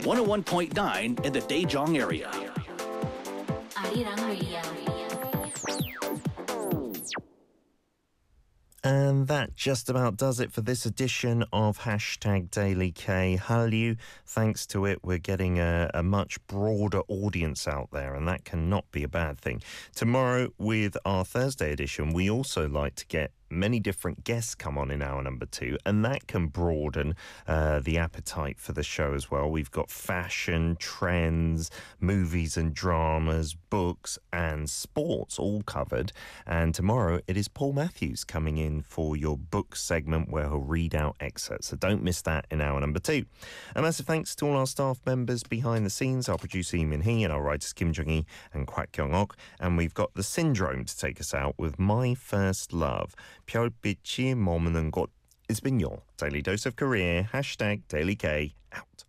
101.9 in the Daejeong area. Arirang Radio. And that just about does it for this edition of Hashtag Daily K. Hallyu, thanks to it, we're getting a much broader audience out there, and that cannot be a bad thing. Tomorrow, with our Thursday edition, we also like to get many different guests come on in hour number 2, and that can broaden the appetite for the show as well. We've got fashion, trends, movies and dramas, books and sports all covered. And tomorrow it is Paul Matthews coming in for your book segment where he'll read out excerpts. So don't miss that in hour number 2. A massive thanks to all our staff members behind the scenes, our producer Lee Min-hee and our writers Kim Jung-hee and Kwak Kyung-ok. And we've got The Syndrome to take us out with My First Love. 별빛이 머무는 곳. It's been your Daily Dose of Korea. Hashtag Daily K out.